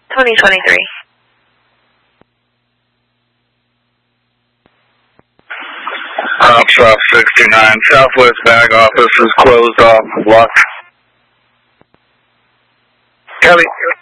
2023. Foxtrot 69, Southwest bag office is closed off, locked. Kelly.